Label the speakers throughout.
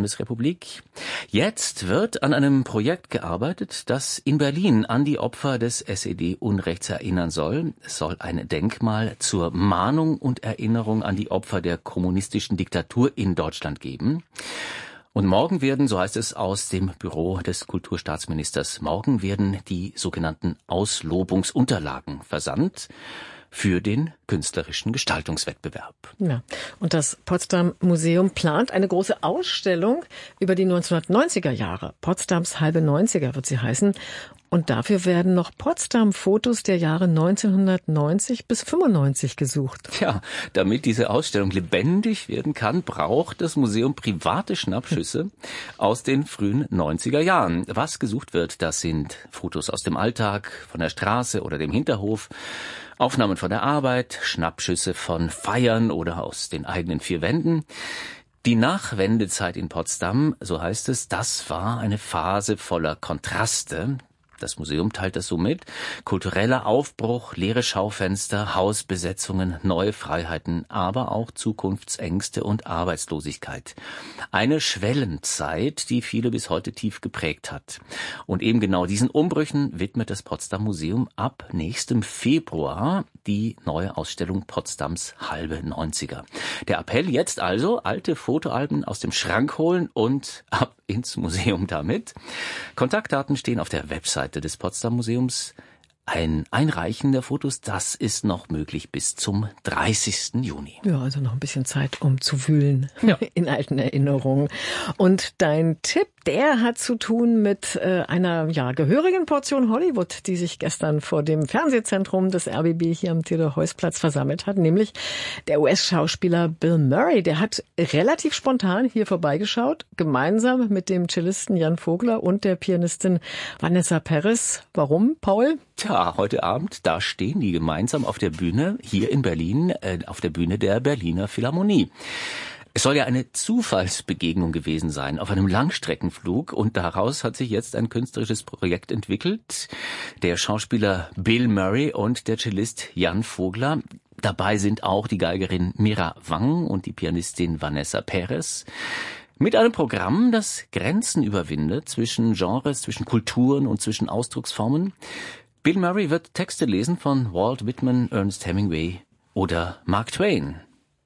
Speaker 1: Bundesrepublik. Jetzt wird an einem Projekt gearbeitet, das in Berlin an die Opfer des SED-Unrechts erinnern soll. Es soll ein Denkmal zur Mahnung und Erinnerung an die Opfer der kommunistischen Diktatur in Deutschland geben. Und morgen werden, so heißt es aus dem Büro des Kulturstaatsministers, morgen werden die sogenannten Auslobungsunterlagen versandt für den künstlerischen Gestaltungswettbewerb.
Speaker 2: Ja, und das Potsdam Museum plant eine große Ausstellung über die 1990er Jahre. Potsdams halbe 90er wird sie heißen. Und dafür werden noch Potsdam-Fotos der Jahre 1990 bis 95 gesucht.
Speaker 1: Tja, damit diese Ausstellung lebendig werden kann, braucht das Museum private Schnappschüsse aus den frühen 90er Jahren. Was gesucht wird, das sind Fotos aus dem Alltag, von der Straße oder dem Hinterhof, Aufnahmen von der Arbeit, Schnappschüsse von Feiern oder aus den eigenen vier Wänden. Die Nachwendezeit in Potsdam, so heißt es, das war eine Phase voller Kontraste. Das Museum teilt das so mit. Kultureller Aufbruch, leere Schaufenster, Hausbesetzungen, neue Freiheiten, aber auch Zukunftsängste und Arbeitslosigkeit. Eine Schwellenzeit, die viele bis heute tief geprägt hat. Und eben genau diesen Umbrüchen widmet das Potsdam Museum ab nächstem Februar die neue Ausstellung Potsdams halbe 90er. Der Appell jetzt also, alte Fotoalben aus dem Schrank holen und ab ins Museum damit. Kontaktdaten stehen auf der Webseite des Potsdam Museums. Ein Einreichen der Fotos, das ist noch möglich bis zum 30. Juni.
Speaker 2: Ja, also noch ein bisschen Zeit, um zu wühlen in alten Erinnerungen. Und dein Tipp, der hat zu tun mit einer gehörigen Portion Hollywood, die sich gestern vor dem Fernsehzentrum des RBB hier am Theodor-Heuss-Platz versammelt hat, nämlich der US-Schauspieler Bill Murray. Der hat relativ spontan hier vorbeigeschaut, gemeinsam mit dem Cellisten Jan Vogler und der Pianistin Vanessa Perez. Warum, Paul?
Speaker 1: Tja, heute Abend, da stehen die gemeinsam auf der Bühne hier in Berlin, auf der Bühne der Berliner Philharmonie. Es soll ja eine Zufallsbegegnung gewesen sein auf einem Langstreckenflug und daraus hat sich jetzt ein künstlerisches Projekt entwickelt. Der Schauspieler Bill Murray und der Cellist Jan Vogler. Dabei sind auch die Geigerin Mira Wang und die Pianistin Vanessa Perez. Mit einem Programm, das Grenzen überwindet zwischen Genres, zwischen Kulturen und zwischen Ausdrucksformen. Bill Murray wird Texte lesen von Walt Whitman, Ernest Hemingway oder Mark Twain.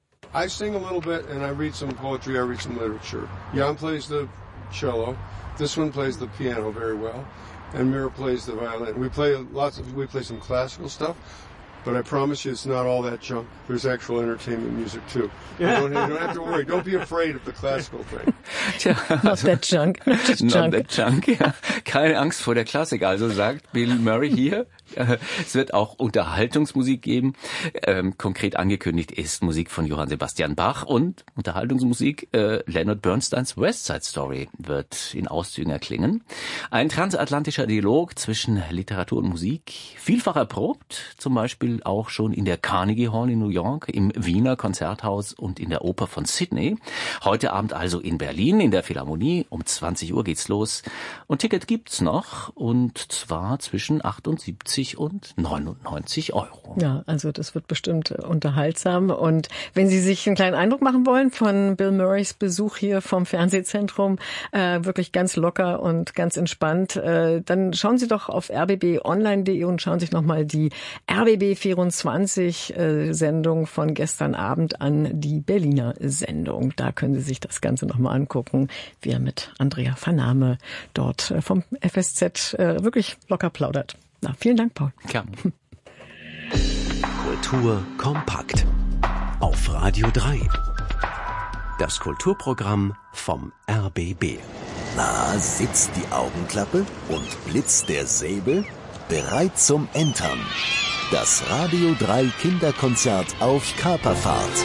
Speaker 3: I sing a little bit and I read some poetry, I read some literature. Jan plays the cello. This one plays the piano very well. And Mira plays the violin. We play some classical stuff. But I promise you it's not all that junk. There's actual entertainment music too. You don't have to worry. Don't be afraid of the classical thing.
Speaker 1: Tja,
Speaker 2: Not that junk. Not just junk.
Speaker 1: Not that junk, ja. Keine Angst vor der Klassik, also sagt Bill Murray hier. Es wird auch Unterhaltungsmusik geben. Konkret angekündigt ist Musik von Johann Sebastian Bach und Unterhaltungsmusik Leonard Bernsteins West Side Story wird in Auszügen erklingen. Ein transatlantischer Dialog zwischen Literatur und Musik, vielfach erprobt, zum Beispiel auch schon in der Carnegie Hall in New York, im Wiener Konzerthaus und in der Oper von Sydney. Heute Abend also in Berlin, in der Philharmonie. Um 20 Uhr geht's los. Und Ticket gibt's noch, und zwar zwischen 78 und 99 Euro.
Speaker 2: Ja, also das wird bestimmt unterhaltsam. Und wenn Sie sich einen kleinen Eindruck machen wollen von Bill Murrays Besuch hier vom Fernsehzentrum, wirklich ganz locker und ganz entspannt, dann schauen Sie doch auf rbbonline.de und schauen sich nochmal die RBB 24 Sendung von gestern Abend an, die Berliner Sendung. Da können Sie sich das Ganze nochmal angucken, wie er mit Andrea Vernahme dort vom FSZ wirklich locker plaudert. Na, vielen Dank, Paul.
Speaker 1: Gerne.
Speaker 4: Kultur kompakt auf Radio 3. Das Kulturprogramm vom RBB.
Speaker 5: Na, sitzt die Augenklappe und blitzt der Säbel? Bereit zum Entern. Das Radio 3 Kinderkonzert auf Kaperfahrt.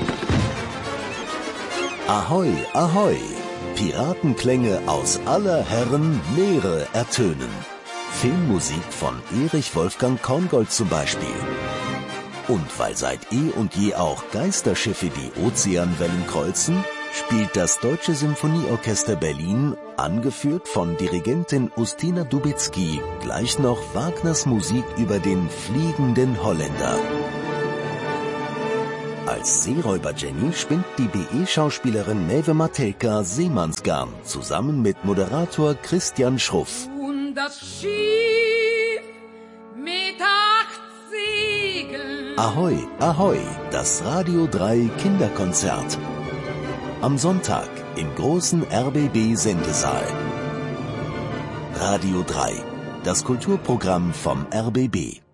Speaker 5: Ahoi, ahoi! Piratenklänge aus aller Herren Meere ertönen. Filmmusik von Erich Wolfgang Korngold zum Beispiel. Und weil seit eh und je auch Geisterschiffe die Ozeanwellen kreuzen, spielt das Deutsche Symphonieorchester Berlin, angeführt von Dirigentin Ustina Dubicki, gleich noch Wagners Musik über den fliegenden Holländer. Als Seeräuber Jenny spinnt die BE-Schauspielerin Maeve Matejka Seemannsgarn zusammen mit Moderator Christian Schruff.
Speaker 6: Und das Schiff mit 8 Segeln.
Speaker 5: Ahoi, ahoi, das Radio 3 Kinderkonzert. Am Sonntag im großen RBB-Sendesaal. Radio 3, das Kulturprogramm vom RBB.